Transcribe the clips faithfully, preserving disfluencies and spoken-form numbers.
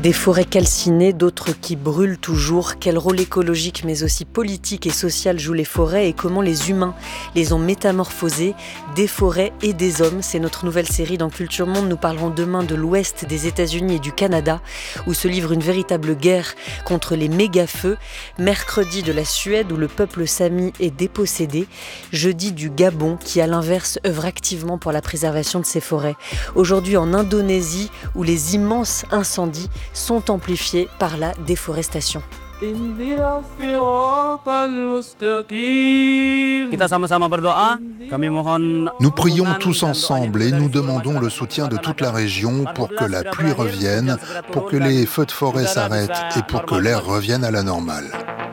Des forêts calcinées, d'autres qui brûlent toujours. Quel rôle écologique mais aussi politique et social jouent les forêts et comment les humains les ont métamorphosées, des forêts et des hommes. C'est notre nouvelle série dans Culture Monde. Nous parlerons demain de l'ouest des États-Unis et du Canada où se livre une véritable guerre contre les méga-feux. Mercredi de la Suède où le peuple sami est dépossédé. Jeudi du Gabon qui à l'inverse œuvre activement pour la préservation de ses forêts. Aujourd'hui en Indonésie où les immenses incendies sont amplifiés par la déforestation. Nous prions tous ensemble et nous demandons le soutien de toute la région pour que la pluie revienne, pour que les feux de forêt s'arrêtent et pour que l'air revienne à la normale.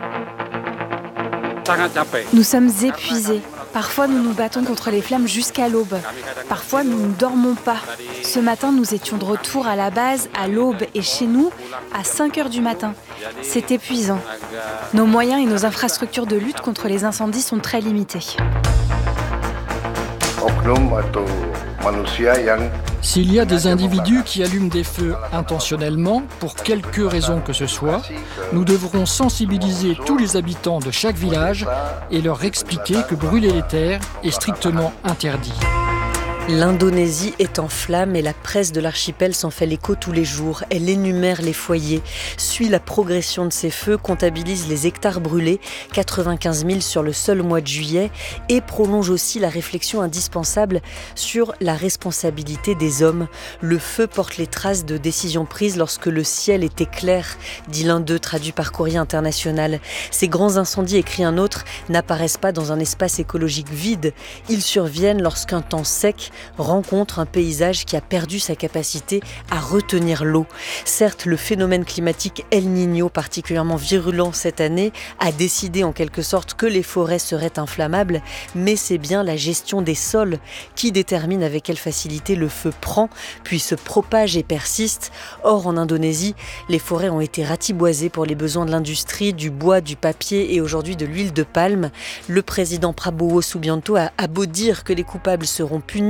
Nous sommes épuisés. Parfois, nous nous battons contre les flammes jusqu'à l'aube. Parfois, nous ne dormons pas. Ce matin, nous étions de retour à la base, à l'aube et chez nous, à cinq heures du matin. C'est épuisant. Nos moyens et nos infrastructures de lutte contre les incendies sont très limités. S'il y a des individus qui allument des feux intentionnellement, pour quelque raison que ce soit, nous devrons sensibiliser tous les habitants de chaque village et leur expliquer que brûler les terres est strictement interdit. L'Indonésie est en flammes et la presse de l'archipel s'en fait l'écho tous les jours. Elle énumère les foyers, suit la progression de ces feux, comptabilise les hectares brûlés, quatre-vingt-quinze mille sur le seul mois de juillet, et prolonge aussi la réflexion indispensable sur la responsabilité des hommes. Le feu porte les traces de décisions prises lorsque le ciel était clair, dit l'un d'eux, traduit par Courrier International. Ces grands incendies, écrit un autre, n'apparaissent pas dans un espace écologique vide. Ils surviennent lorsqu'un temps sec rencontre un paysage qui a perdu sa capacité à retenir l'eau. Certes, le phénomène climatique El Niño, particulièrement virulent cette année, a décidé en quelque sorte que les forêts seraient inflammables, mais c'est bien la gestion des sols qui détermine avec quelle facilité le feu prend, puis se propage et persiste. Or, en Indonésie, les forêts ont été ratiboisées pour les besoins de l'industrie, du bois, du papier et aujourd'hui de l'huile de palme. Le président Prabowo Subianto a, a beau dire que les coupables seront punis